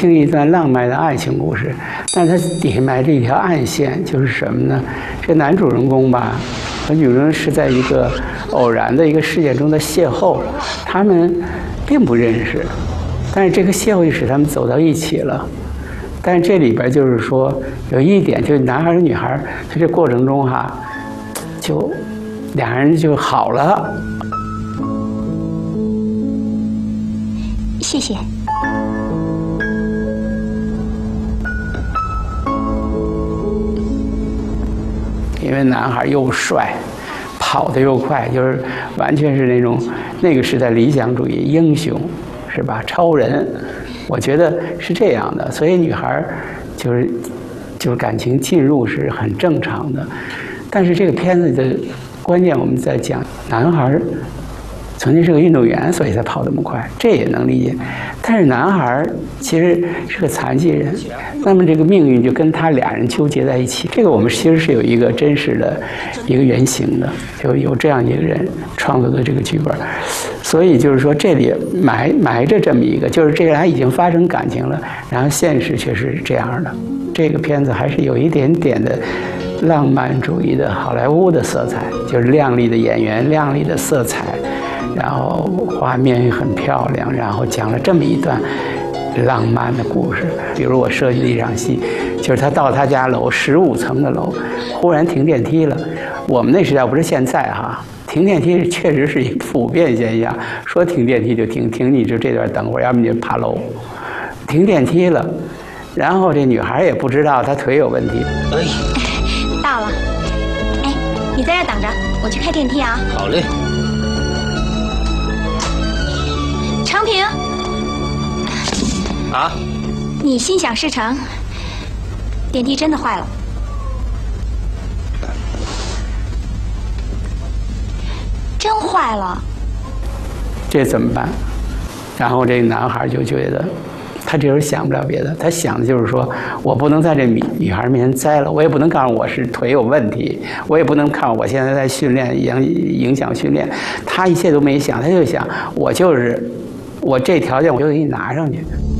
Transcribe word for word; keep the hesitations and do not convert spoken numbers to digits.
听一段浪漫的爱情故事，但是它底下埋着一条暗线，就是什么呢？这男主人公吧和女主人公是在一个偶然的一个事件中的邂逅，他们并不认识，但是这个邂逅使他们走到一起了。但是这里边就是说有一点，就是男孩和女孩在这过程中哈，就两人就好了。 谢谢。 因为男孩又帅，跑得又快，就是完全是那种那个时代理想主义英雄，是吧？超人，我觉得是这样的。所以女孩就是就是感情进入是很正常的。但是这个片子的关键我们在讲，男孩曾经是个运动员，所以才跑那么快，这也能理解。但是男孩其实是个残疾人，那么这个命运就跟他俩人纠结在一起。这个我们其实是有一个真实的一个原型的，就有这样一个人创作的这个剧本。所以就是说，这里埋埋着这么一个，就是这俩已经发生感情了，然后现实却是这样的。这个片子还是有一点点的浪漫主义的好莱坞的色彩，就是亮丽的演员、亮丽的色彩。然后画面很漂亮，然后讲了这么一段浪漫的故事。比如我设计的一场戏，就是他到他家楼十五层的楼，忽然停电梯了。我们那时代不是现在哈，停电梯确实是一个普遍现象，说停电梯就停，停你就这段等会儿，要不你就爬楼。停电梯了，然后这女孩也不知道她腿有问题。 哎，到了。哎，你在这等着，我去开电梯啊。 好嘞。 长平， 啊？ 你心想事成，电梯真的坏了，真坏了。 这怎么办？然后这个男孩就觉得，他这时候想不了别的，他想的就是说，我不能在这女女孩面前栽了，我也不能告诉我是腿有问题，我也不能看我现在在训练影影响训练。他一切都没想，他就想，我就是。我这条件我就给你拿上去。